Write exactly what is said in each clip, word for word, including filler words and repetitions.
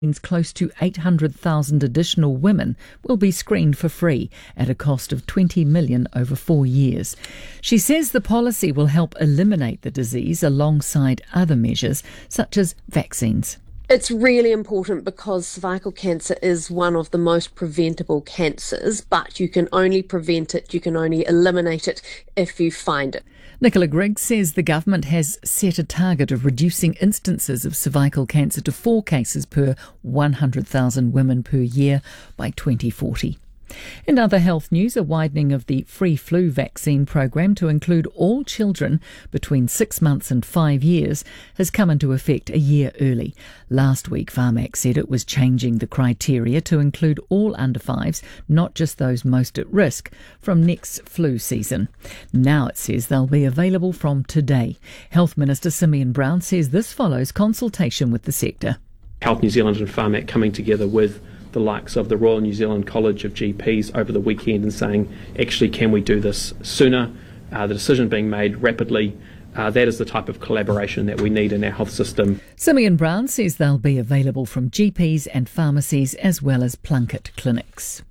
means close to eight hundred thousand additional women will be screened for free at a cost of twenty million dollars over four years. She says the policy will help eliminate the disease alongside other measures such as vaccines. It's really important because cervical cancer is one of the most preventable cancers, but you can only prevent it, you can only eliminate it if you find it. Nicola Griggs says the government has set a target of reducing instances of cervical cancer to four cases per one hundred thousand women per year by twenty forty. In other health news, a widening of the free flu vaccine program to include all children between six months and five years has come into effect a year early. Last week, Pharmac said it was changing the criteria to include all under fives, not just those most at risk, from next flu season. Now it says they'll be available from today. Health Minister Simeon Brown says this follows consultation with the sector. Health New Zealand and Pharmac coming together with the likes of the Royal New Zealand College of G Ps over the weekend and saying, actually, can we do this sooner? Uh, the decision being made rapidly. Uh, that is the type of collaboration that we need in our health system. Simeon Brown says they'll be available from G Ps and pharmacies as well as Plunkett clinics.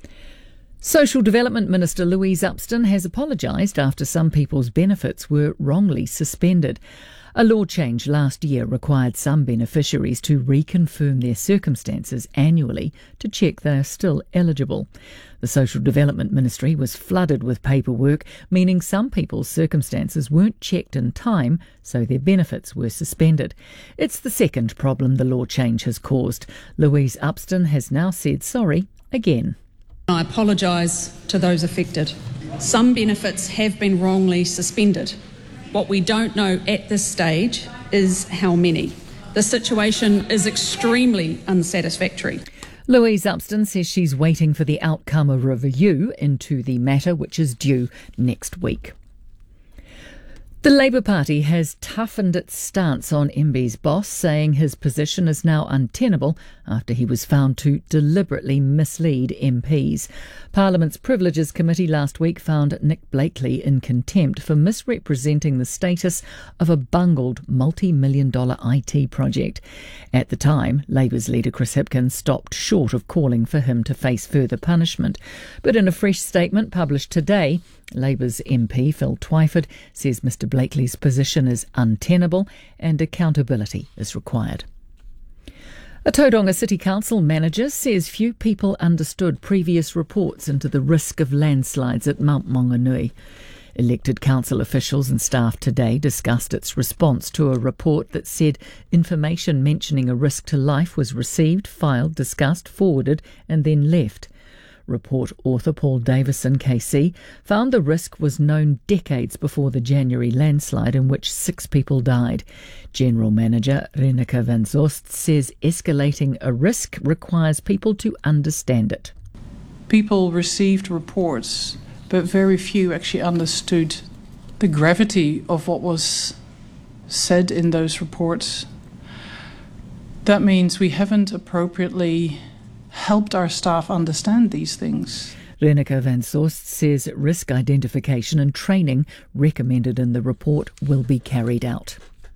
Social Development Minister Louise Upston has apologised after some people's benefits were wrongly suspended. A law change last year required some beneficiaries to reconfirm their circumstances annually to check they are still eligible. The Social Development Ministry was flooded with paperwork, meaning some people's circumstances weren't checked in time, so their benefits were suspended. It's the second problem the law change has caused. Louise Upston has now said sorry again. I apologise to those affected. Some benefits have been wrongly suspended. What we don't know at this stage is how many. The situation is extremely unsatisfactory. Louise Upston says she's waiting for the outcome of a review into the matter, which is due next week. The Labour Party has toughened its stance on M B's boss, saying his position is now untenable after he was found to deliberately mislead M Ps. Parliament's Privileges Committee last week found Nick Blakely in contempt for misrepresenting the status of a bungled multi-million dollar I T project. At the time, Labour's leader Chris Hipkins stopped short of calling for him to face further punishment. But in a fresh statement published today, Labour's M P Phil Twyford says Mr Blakely's position is untenable and accountability is required. A Tauranga City Council manager says few people understood previous reports into the risk of landslides at Mount Maunganui. Elected council officials and staff today discussed its response to a report that said information mentioning a risk to life was received, filed, discussed, forwarded and then left. Report author Paul Davison, K C, found the risk was known decades before the January landslide in which six people died. General Manager Reneke van Zost says escalating a risk requires people to understand it. People received reports, but very few actually understood the gravity of what was said in those reports. That means we haven't appropriately helped our staff understand these things. Reneke van Zost says risk identification and training recommended in the report will be carried out.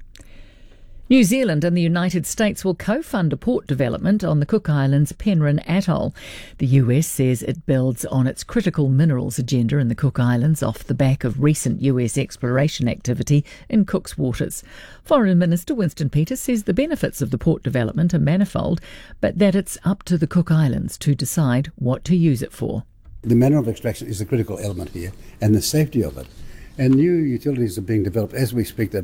New Zealand and the United States will co-fund a port development on the Cook Islands' Penrhyn Atoll. The U S says it builds on its critical minerals agenda in the Cook Islands off the back of recent U S exploration activity in Cook's waters. Foreign Minister Winston Peters says the benefits of the port development are manifold, but that it's up to the Cook Islands to decide what to use it for. The manner of extraction is the critical element here, and the safety of it. And new utilities are being developed as we speak that